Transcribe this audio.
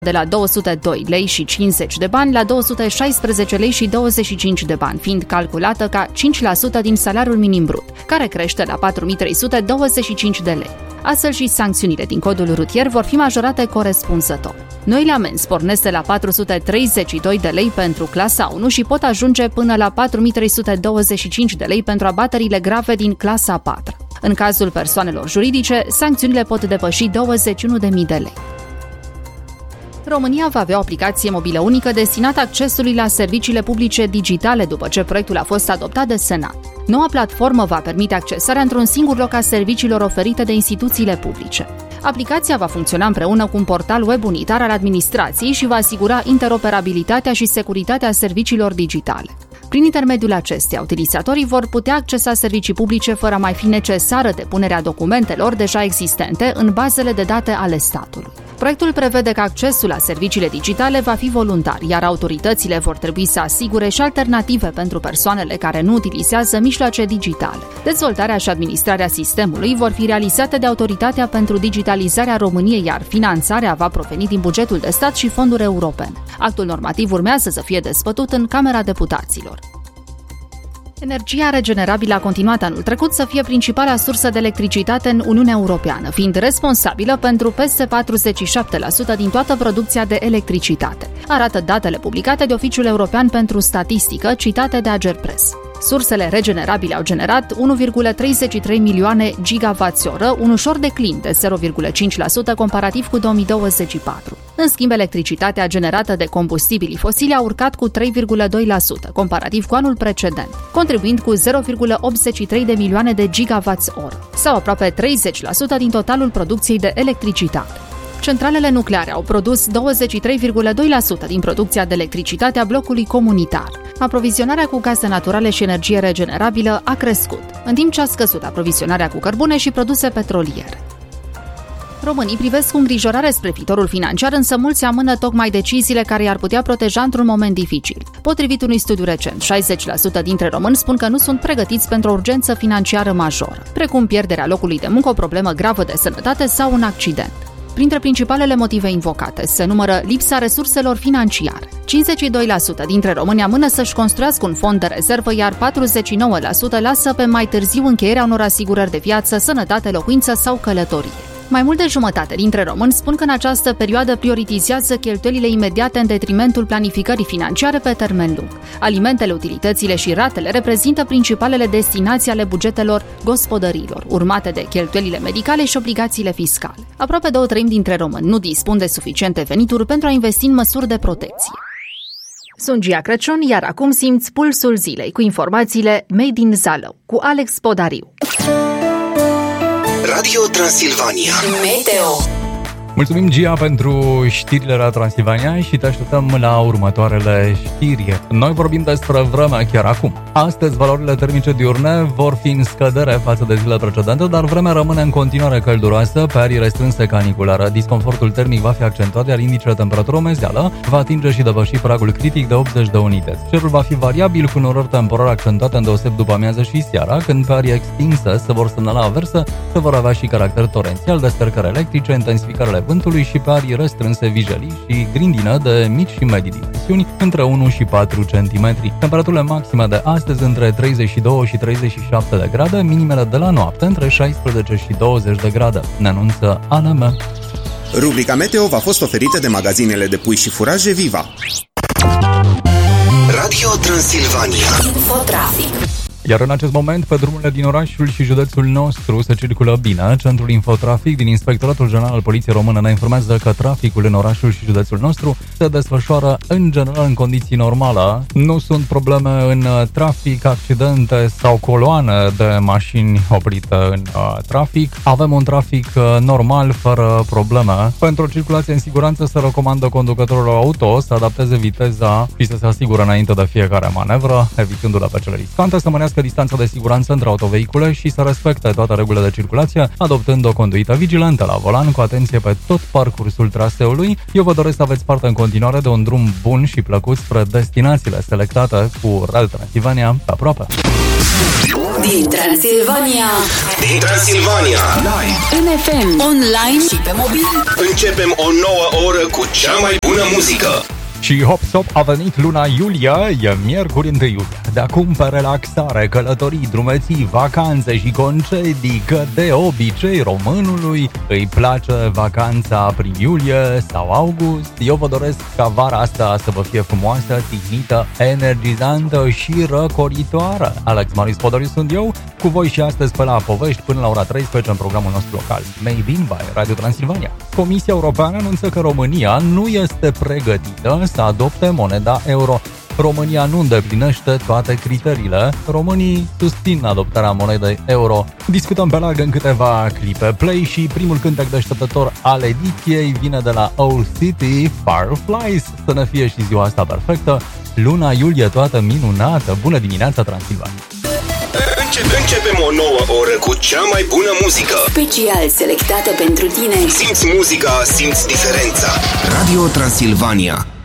de la 202 lei și 50 de bani la 216 lei și 25 de bani, fiind calculată ca 5% din salariul minim brut, care crește la 4.325 de lei. Astfel și sancțiunile din codul rutier vor fi majorate corespunzător. Noile amenzi pornesc de la 432 de lei pentru clasa 1 și pot ajunge până la 4.325 de lei pentru abaterile grave din clasa 4. În cazul persoanelor juridice, sancțiunile pot depăși 21.000 de lei. România va avea o aplicație mobilă unică destinată accesului la serviciile publice digitale după ce proiectul a fost adoptat de Senat. Noua platformă va permite accesarea într-un singur loc a serviciilor oferite de instituțiile publice. Aplicația va funcționa împreună cu un portal web unitar al administrației și va asigura interoperabilitatea și securitatea serviciilor digitale. Prin intermediul acesteia, utilizatorii vor putea accesa servicii publice fără a mai fi necesară depunerea documentelor deja existente în bazele de date ale statului. Proiectul prevede că accesul la serviciile digitale va fi voluntar, iar autoritățile vor trebui să asigure și alternative pentru persoanele care nu utilizează mijloace digitale. Dezvoltarea și administrarea sistemului vor fi realizate de Autoritatea pentru Digitalizarea României, iar finanțarea va proveni din bugetul de stat și fonduri europene. Actul normativ urmează să fie dezbătut în Camera Deputaților. Energia regenerabilă a continuat anul trecut să fie principala sursă de electricitate în Uniunea Europeană, fiind responsabilă pentru peste 47% din toată producția de electricitate, arată datele publicate de Oficiul European pentru Statistică, citate de Agerpres. Sursele regenerabile au generat 1,33 milioane gigawatts-oră, un ușor declin de 0,5% comparativ cu 2024. În schimb, electricitatea generată de combustibilii fosili a urcat cu 3,2%, comparativ cu anul precedent, contribuind cu 0,83 de milioane de gigawatts-oră, sau aproape 30% din totalul producției de electricitate. Centralele nucleare au produs 23,2% din producția de electricitate a blocului comunitar. Aprovizionarea cu gaze naturale și energie regenerabilă a crescut, în timp ce a scăzut aprovizionarea cu cărbune și produse petroliere. Românii privesc cu îngrijorare spre viitorul financiar, însă mulți amână tocmai deciziile care i-ar putea proteja într-un moment dificil. Potrivit unui studiu recent, 60% dintre români spun că nu sunt pregătiți pentru o urgență financiară majoră, precum pierderea locului de muncă, o problemă gravă de sănătate sau un accident. Printre principalele motive invocate se numără lipsa resurselor financiare. 52% dintre români amână să-și construiască un fond de rezervă, iar 49% lasă pe mai târziu încheierea unor asigurări de viață, sănătate, locuință sau călătorie. Mai mult de jumătate dintre români spun că în această perioadă prioritizează cheltuielile imediate în detrimentul planificării financiare pe termen lung. Alimentele, utilitățile și ratele reprezintă principalele destinații ale bugetelor gospodăriilor, urmate de cheltuielile medicale și obligațiile fiscale. Aproape 2/3 dintre români nu dispun de suficiente venituri pentru a investi în măsuri de protecție. Sunt Gia Crăciun, iar acum simți pulsul zilei cu informațiile Made in Zalău cu Alex Podariu. Radio Transilvania Meteo. Mulțumim, Gia, pentru știrile la Transilvania și te așteptăm la următoarele știri. Noi vorbim despre vreme chiar acum. Astăzi, valorile termice diurne vor fi în scădere față de zilele precedente, dar vremea rămâne în continuare călduroasă, pe arii restrânse caniculară. Disconfortul termic va fi accentuat, iar indicele temperatură mezeală va atinge și depăși pragul critic de 80 de unități. Cerul va fi variabil, cu norări temporare accentuate îndeoseb după amiază și seara, când pe arii extinse se vor semnala averse, se vor avea și caracter torențial, descărcări electrice, intensificările vântului și pe arii restrânse vijelii și grindină de mici și medii dimensiuni, între 1 și 4 cm. Temperaturile maxime de astăzi între 32 și 37 de grade, minimele de la noapte între 16 și 20 de grade. Ne anunță ANM. Rubrica Meteo v-a fost oferită de magazinele de pui și furaje Viva. Radio Transilvania. Infotrafic. Iar în acest moment, pe drumurile din orașul și județul nostru se circulă bine. Centrul Infotrafic din Inspectoratul General al Poliției Române ne informează că traficul în orașul și județul nostru se desfășoară în general în condiții normale. Nu sunt probleme în trafic, accidente sau coloane de mașini oprite în trafic. Avem un trafic normal, fără probleme. Pentru o circulație în siguranță se recomandă conducătorilor auto să adapteze viteza și să se asigure înainte de fiecare manevră, evitându-le pe cele riscante, să mănească distanța de siguranță între autovehicule și să respecte toate regulile de circulație, adoptând o conduită vigilentă la volan, cu atenție pe tot parcursul traseului. Eu vă doresc să aveți parte în continuare de un drum bun și plăcut spre destinațiile selectate cu Rail Transilvania pe aproape. Din Transilvania. Din Transilvania. Live. În FM, online și pe mobil. Începem o nouă oră cu cea mai bună muzică. Și hop-sop a venit luna iulie, e miercuri 1 iulie. De acum pe relaxare, călătorii, drumeții, vacanțe și concedii, că de obicei românului îi place vacanța prin iulie sau august. Eu vă doresc ca vara asta să vă fie frumoasă, tihnită, energizantă și răcoritoare. Alex Marius Podoriu sunt eu, cu voi și astăzi pe la Povești până la ora 13 în programul nostru local Made in by Radio Transilvania. Comisia Europeană anunță că România nu este pregătită să adopte moneda euro. România nu îndeplinește toate criteriile. Românii susțin adoptarea monedei euro. Discutăm pe larg în câteva clipe. Play și primul cântec deșteptător al ediției vine de la Old City, Fireflies. Să ne fie și ziua asta perfectă. Luna iulie toată minunată. Bună dimineața, Transilvania! Începem o nouă oră cu cea mai bună muzică. Special selectată pentru tine. Simți muzica, simți diferența. Radio Transilvania.